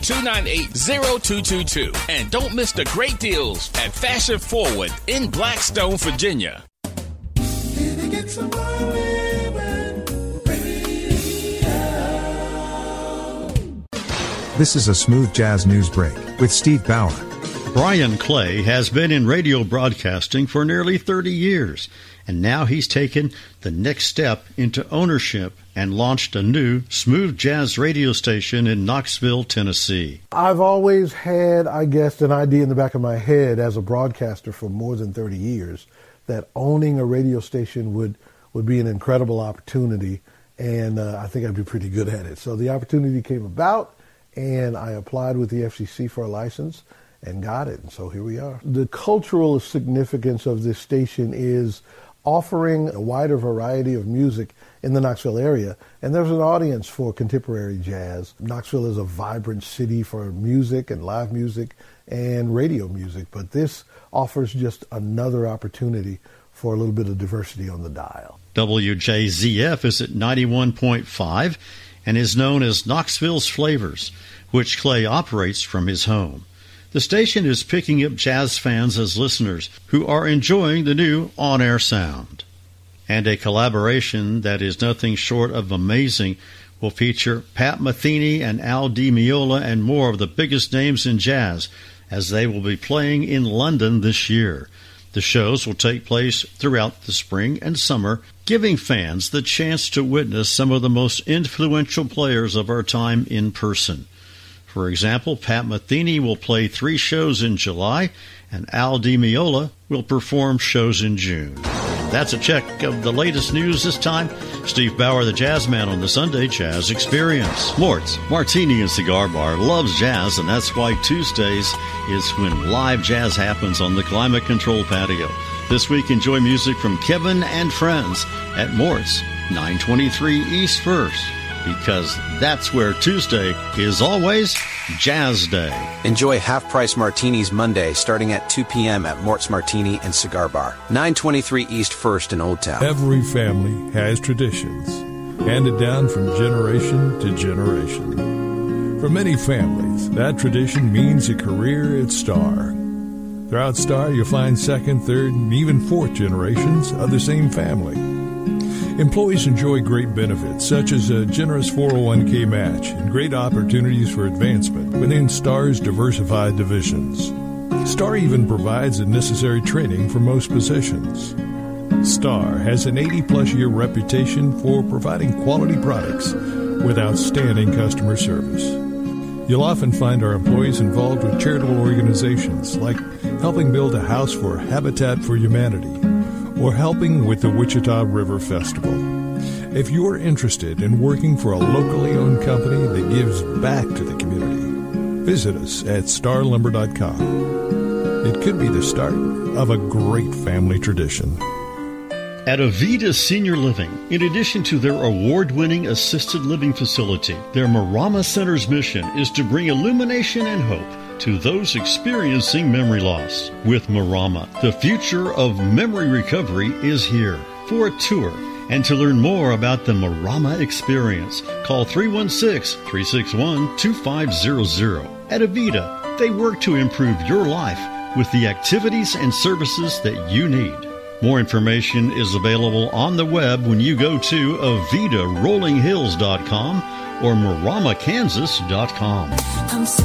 298-0222. And don't miss the great deals at Fashion Forward in Blackstone, Virginia. This is a smooth jazz news break with Steve Bauer. Brian Clay has been in radio broadcasting for nearly 30 years, and now he's taken the next step into ownership and launched a new smooth jazz radio station in Knoxville, Tennessee. I've always had, I guess, an idea in the back of my head as a broadcaster for more than 30 years that owning a radio station would be an incredible opportunity, and I think I'd be pretty good at it. So the opportunity came about, and I applied with the FCC for a license and got it, and so here we are. The cultural significance of this station is offering a wider variety of music in the Knoxville area, and there's an audience for contemporary jazz. Knoxville is a vibrant city for music and live music and radio music, but this offers just another opportunity for a little bit of diversity on the dial. WJZF is at 91.5 and is known as Knoxville's Flavors, which Clay operates from his home. The station is picking up jazz fans as listeners who are enjoying the new on-air sound. And a collaboration that is nothing short of amazing will feature Pat Metheny and Al Di Meola and more of the biggest names in jazz as they will be playing in London this year. The shows will take place throughout the spring and summer, giving fans the chance to witness some of the most influential players of our time in person. For example, Pat Metheny will play 3 shows in July, and Al Di Meola will perform shows in June. That's a check of the latest news this time. Steve Bauer, the Jazz Man, on the Sunday Jazz Experience. Mort's Martini and Cigar Bar loves jazz, and that's why Tuesdays is when live jazz happens on the Climate Control patio. This week, enjoy music from Kevin and friends at Mort's, 923 East 1st. Because that's where Tuesday is always Jazz Day. Enjoy half-price martinis Monday starting at 2 p.m. at Mort's Martini and Cigar Bar, 923 East 1st in Old Town. Every family has traditions, handed down from generation to generation. For many families, that tradition means a career at Star. Throughout Star, you'll find second, third, and even fourth generations of the same family. Employees enjoy great benefits, such as a generous 401k match and great opportunities for advancement within Star's diversified divisions. Star even provides the necessary training for most positions. Star has an 80-plus year reputation for providing quality products with outstanding customer service. You'll often find our employees involved with charitable organizations like helping build a house for Habitat for Humanity, or helping with the Wichita River Festival. If you're interested in working for a locally owned company that gives back to the community, visit us at starlumber.com. It could be the start of a great family tradition. At Avita Senior Living, in addition to their award-winning assisted living facility, their Marama Center's mission is to bring illumination and hope to those experiencing memory loss. With Marama, the future of memory recovery is here. For a tour and to learn more about the Marama experience, call 316-361-2500. At Avita, they work to improve your life with the activities and services that you need. More information is available on the web when you go to AvitaRollingHills.com or MaramaKansas.com.